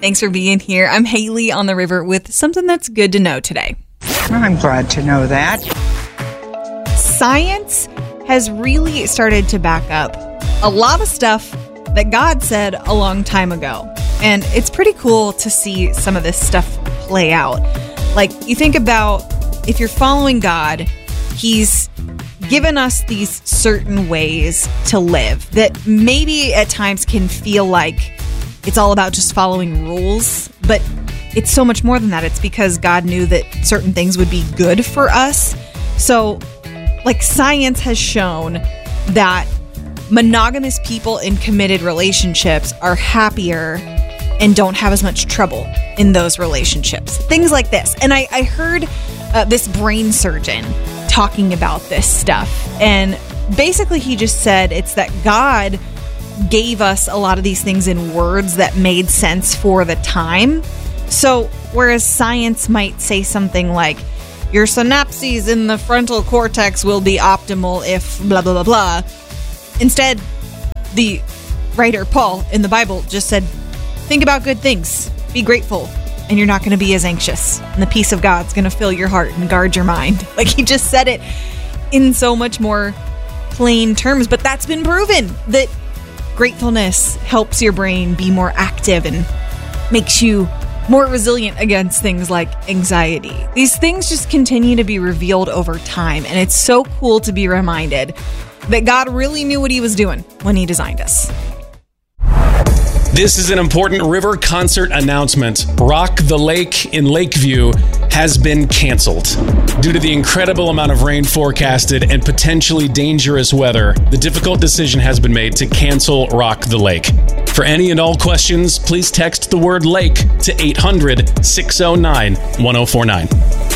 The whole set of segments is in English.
Thanks for being here. I'm Haley on the river with something that's good to know today. I'm glad to know that. Science has really started to back up a lot of stuff that God said a long time ago. And it's pretty cool to see some of this stuff play out. Like, you think about if you're following God, He's given us these certain ways to live that maybe at times can feel like it's all about just following rules, but it's so much more than that. It's because God knew that certain things would be good for us. So, like, science has shown that monogamous people in committed relationships are happier and don't have as much trouble in those relationships. Things like this. And I heard this brain surgeon talking about this stuff. And basically he just said it's that God gave us a lot of these things in words that made sense for the time. So whereas science might say something like, your synapses in the frontal cortex will be optimal if blah, blah, blah, blah. Instead, the writer Paul in the Bible just said, think about good things, be grateful, and you're not going to be as anxious. And the peace of God's going to fill your heart and guard your mind. Like, he just said it in so much more plain terms. But that's been proven that gratefulness helps your brain be more active and makes you more resilient against things like anxiety. These things just continue to be revealed over time. And it's so cool to be reminded that God really knew what he was doing when he designed us. This is an important river concert announcement. Rock the Lake in Lakeview has been canceled. Due to the incredible amount of rain forecasted and potentially dangerous weather, the difficult decision has been made to cancel Rock the Lake. For any and all questions, please text the word lake to 800-609-1049.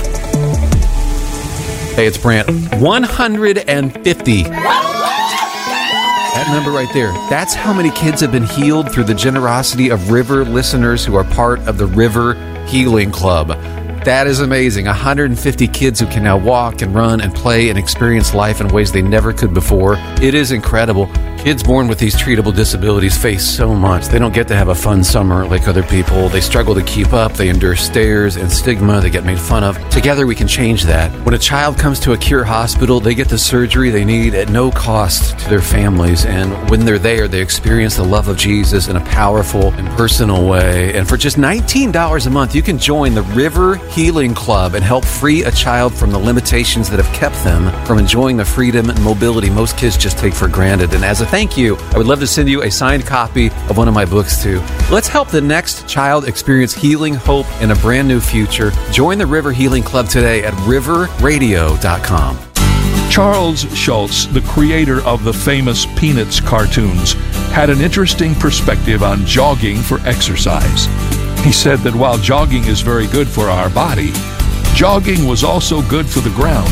Hey, it's Brant. 150. That number right there, that's how many kids have been healed through the generosity of River listeners who are part of the River Healing Club. That is amazing. 150 kids who can now walk and run and play and experience life in ways they never could before. It is incredible. Kids born with these treatable disabilities face so much. They don't get to have a fun summer like other people. They struggle to keep up. They endure stares and stigma. They get made fun of. Together we can change that. When a child comes to a Cure hospital, they get the surgery they need at no cost to their families. And when they're there, they experience the love of Jesus in a powerful and personal way. And for just $19 a month, you can join the River Healing Club and help free a child from the limitations that have kept them from enjoying the freedom and mobility most kids just take for granted. And as a thank you, I would love to send you a signed copy of one of my books too. Let's help the next child experience healing, hope, and a brand new future. Join the River Healing Club today at riverradio.com. Charles Schulz, the creator of the famous Peanuts cartoons, had an interesting perspective on jogging for exercise. He said that while jogging is very good for our body, jogging was also good for the ground.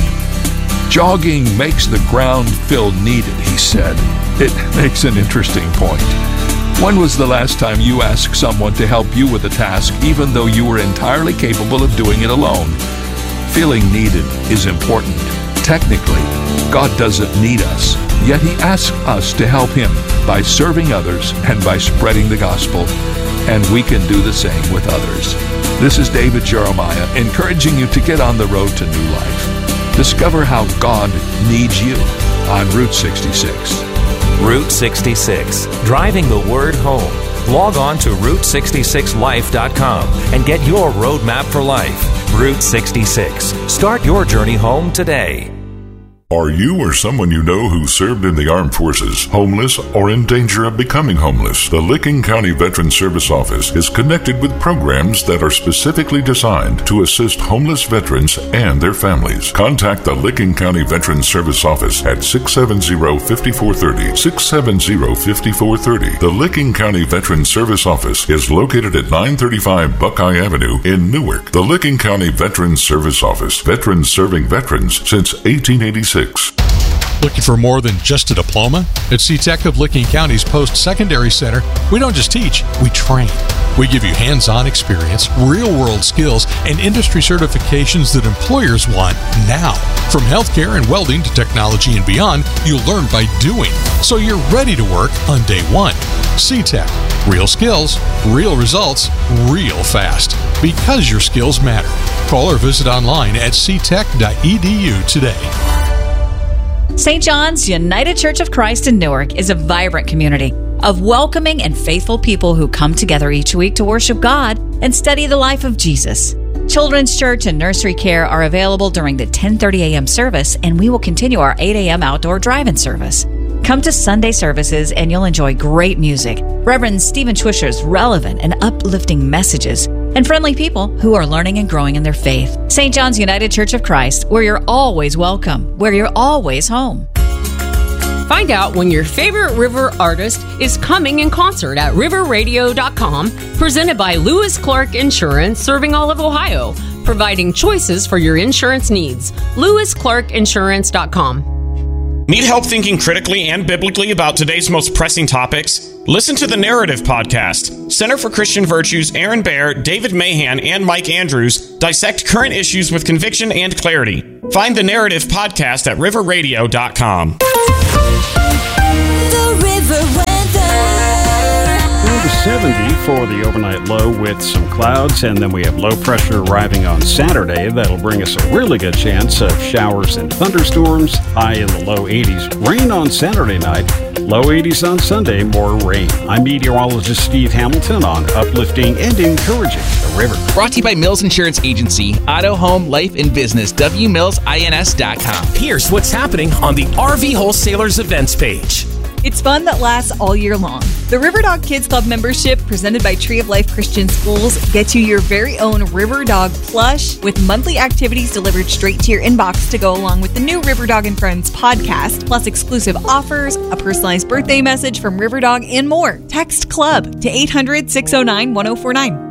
Jogging makes the ground feel needed, he said. It makes an interesting point. When was the last time you asked someone to help you with a task, even though you were entirely capable of doing it alone? Feeling needed is important. Technically, God doesn't need us, yet he asks us to help him by serving others and by spreading the gospel. And we can do the same with others. This is David Jeremiah, encouraging you to get on the road to new life. Discover how God needs you on Route 66. Route 66, driving the word home. Log on to Route66Life.com and get your roadmap for life. Route 66. Start your journey home today. Are you or someone you know who served in the armed forces homeless or in danger of becoming homeless? The Licking County Veterans Service Office is connected with programs that are specifically designed to assist homeless veterans and their families. Contact the Licking County Veterans Service Office at 670-5430. 670-5430. The Licking County Veterans Service Office is located at 935 Buckeye Avenue in Newark. The Licking County Veterans Service Office. Veterans serving veterans since 1886. Looking for more than just a diploma? At CTEC of Licking County's Post-Secondary Center, we don't just teach, we train. We give you hands-on experience, real-world skills, and industry certifications that employers want now. From healthcare and welding to technology and beyond, you'll learn by doing, so you're ready to work on day one. CTEC, Real skills, real results, real fast. Because your skills matter. Call or visit online at ctech.edu today. St. John's United Church of Christ in Newark is a vibrant community of welcoming and faithful people who come together each week to worship God and study the life of Jesus. Children's church and nursery care are available during the 10:30 a.m. service, and we will continue our 8 a.m. outdoor drive-in service. Come to Sunday services and you'll enjoy great music, Reverend Stephen Twisher's relevant and uplifting messages, and friendly people who are learning and growing in their faith. St. John's United Church of Christ, where you're always welcome, where you're always home. Find out when your favorite river artist is coming in concert at riverradio.com, presented by Lewis Clark Insurance, serving all of Ohio, providing choices for your insurance needs. LewisClarkInsurance.com. Need help thinking critically and biblically about today's most pressing topics? Listen to the Narrative Podcast. Center for Christian Virtues' Aaron Baer, David Mahan, and Mike Andrews dissect current issues with conviction and clarity. Find the Narrative Podcast at riverradio.com. The River Weather. 70 for the overnight low with some clouds, and then we have low pressure arriving on Saturday. That'll bring us a really good chance of showers and thunderstorms, high in the low 80s. Rain on Saturday night, low 80s on Sunday, more rain. I'm meteorologist Steve Hamilton on Uplifting and Encouraging the River. Brought to you by Mills Insurance Agency, Auto, Home, Life, and Business, WMillsINS.com. Here's what's happening on the RV Wholesalers events page. It's fun that lasts all year long. The River Dog Kids Club membership, presented by Tree of Life Christian Schools, gets you your very own River Dog plush with monthly activities delivered straight to your inbox to go along with the new River Dog and Friends podcast, plus exclusive offers, a personalized birthday message from River Dog, and more. Text CLUB to 800-609-1049.